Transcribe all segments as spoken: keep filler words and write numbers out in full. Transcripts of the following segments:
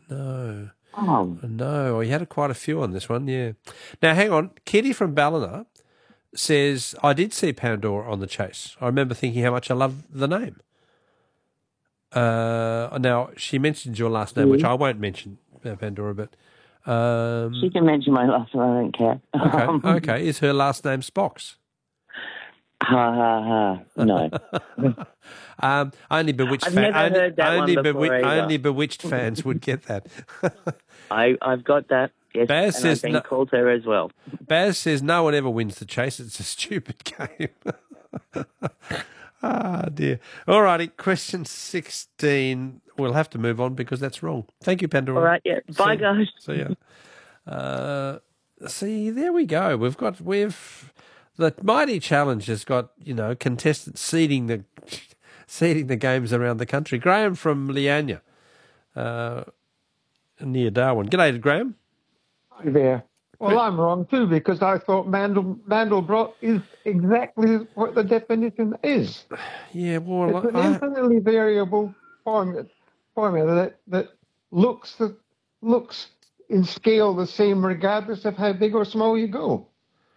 No. Oh. No, he had quite a few on this one, yeah. Now, hang on. Kitty from Ballina says, I did see Pandora on The Chase. I remember thinking how much I love the name. Uh, now, she mentions your last name, Yeah. which I won't mention, uh, Pandora, but... Um, She can mention my last name, I don't care. okay, okay. Is her last name Spox? Ha, ha, ha. No. um, only bewitched I've fans. never Only, heard that only, one before bewi- either. only bewitched fans would get that. I, I've got that, yes, Baz and says I've been no, called her as well. Baz says no one ever wins the chase. It's a stupid game. Ah, dear. All righty, question sixteen. We'll have to move on because that's wrong. Thank you, Pandora. All right, yeah. Bye, see, guys. See ya. Uh, see, there we go. We've got, we've, the Mighty Challenge has got, you know, contestants seeding the, seeding the games around the country. Graham from Leanya, uh, near Darwin. G'day, Graham. Hi there. Well, I'm wrong too because I thought Mandel, Mandelbrot is exactly what the definition is. Yeah, well, It's an I, infinitely variable formula, formula that, that looks the, looks in scale the same regardless of how big or small you go.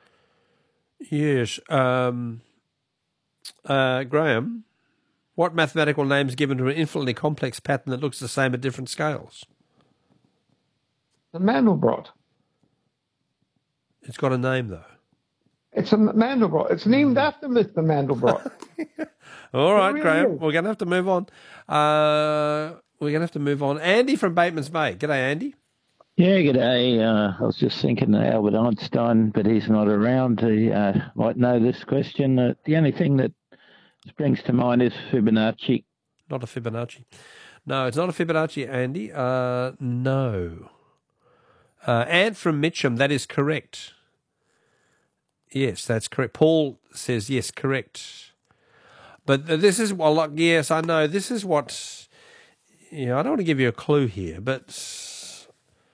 yes. Um, uh, Graham, what mathematical name is given to an infinitely complex pattern that looks the same at different scales? The Mandelbrot. It's got a name, though. It's a Mandelbrot. It's named after Mister Mandelbrot. All right, really Graham, is. we're going to have to move on. Uh, we're going to have to move on. Andy from Bateman's Bay. G'day, Andy. Yeah, g'day. Uh, I was just thinking of Albert Einstein, but he's not around. He uh, might know this question. Uh, the only thing that springs to mind is Fibonacci. Not a Fibonacci. No, it's not a Fibonacci, Andy. Uh, no. Uh, Ant from Mitcham, that is correct. Yes, that's correct. Paul says, yes, correct. But this is, well, like, yes, I know. This is what, you know, I don't want to give you a clue here, but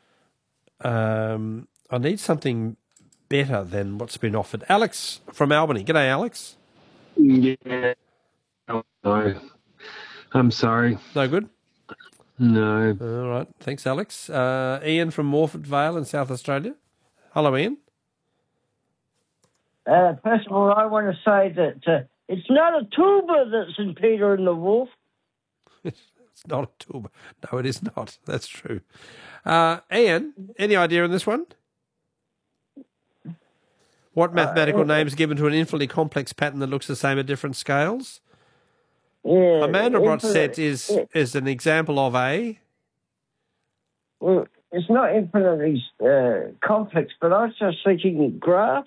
um, I need something better than what's been offered. Alex from Albany. G'day, Alex. Yeah. No. I'm sorry. No good? No. All right. Thanks, Alex. Uh, Ian from Morford Vale in South Australia. Hello, Ian. Uh, first of all, I want to say that uh, it's not a tuba that's in Peter and the Wolf. It's not a tuba. No, it is not. That's true. Uh, Ian, any idea on this one? What mathematical uh, name is given to an infinitely complex pattern that looks the same at different scales? Yeah, A Mandelbrot infinite- set is it- is an example of a... Well, it's not infinitely uh, complex, but I was just thinking graphs.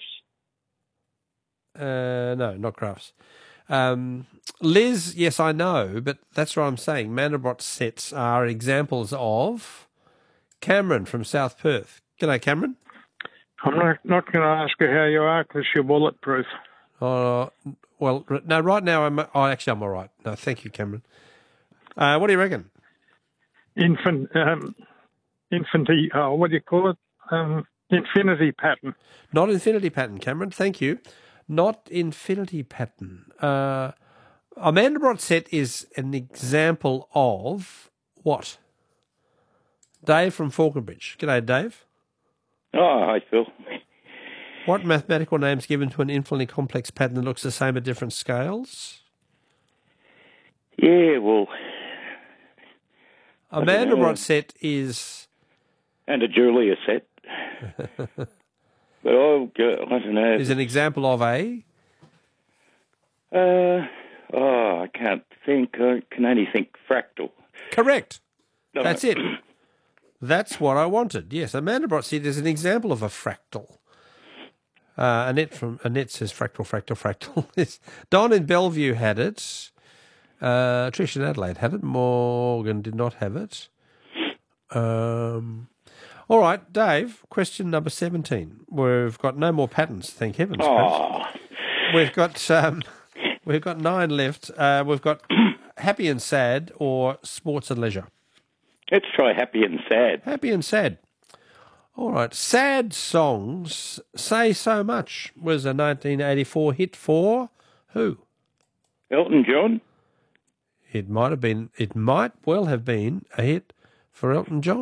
Uh, no, not graphs. Um, Liz, yes, I know, but that's what I'm saying. Mandelbrot sets are examples of... Cameron from South Perth. G'day, Cameron. I'm not, not going to ask you how you are because you're bulletproof. Uh, well, r- no, right now, I'm, oh, actually, I'm all right. No, thank you, Cameron. Uh, what do you reckon? Infant, um, infinity, oh, what do you call it? Um, infinity pattern. Not infinity pattern, Cameron. Thank you. Not infinity pattern. Uh, a Mandelbrot set is an example of what? Dave from Falconbridge. G'day, Dave. Oh, hi, Phil. What mathematical name is given to an infinitely complex pattern that looks the same at different scales? Yeah, well... A Mandelbrot set is... And a Julia set. But I'll go, I don't know. Is an example of a... Uh, oh, I can't think. I can only think fractal. Correct. No, That's no. it. That's what I wanted. Yes, a Mandelbrot set is an example of a fractal. Uh, Annette from Annette says fractal, fractal, fractal. Yes. Don in Bellevue had it. Uh, Trish in Adelaide had it. Morgan did not have it. Um, all right, Dave. Question number seventeen. We've got no more patterns. Thank heavens. Oh. We've got um, we've got nine left. Uh, we've got happy and sad or sports and leisure. Let's try happy and sad. Happy and sad. All right. Sad songs say so much was a nineteen eighty-four hit for who? Elton John. It might have been. It might well have been a hit for Elton John.